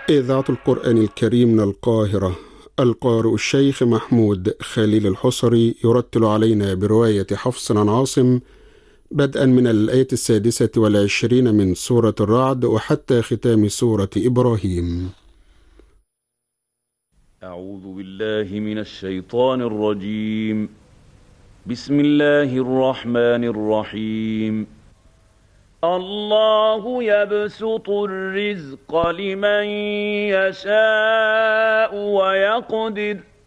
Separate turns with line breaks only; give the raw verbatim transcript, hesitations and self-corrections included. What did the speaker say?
إذاعة القرآن الكريم من القاهرة. القارئ الشيخ محمود خليل الحصري يرتل علينا برواية حفص عن عاصم بدءا من الآية السادسة والعشرين من سورة الرعد وحتى ختام سورة إبراهيم.
أعوذ بالله من الشيطان الرجيم. بسم الله الرحمن الرحيم. الله يبسط الرزق لمن يشاء ويقدر